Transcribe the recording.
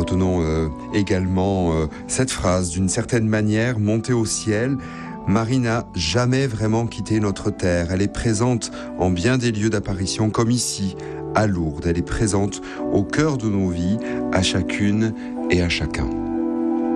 retenons également cette phrase, d'une certaine manière, montée au ciel. Marie n'a jamais vraiment quitté notre terre. Elle est présente en bien des lieux d'apparition, comme ici, à Lourdes. Elle est présente au cœur de nos vies, à chacune et à chacun.